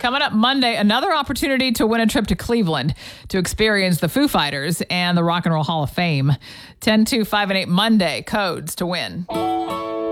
Coming up Monday, another opportunity to win a trip to Cleveland to experience the Foo Fighters and the Rock and Roll Hall of Fame. 10, 2, 5, and 8 Monday codes to win.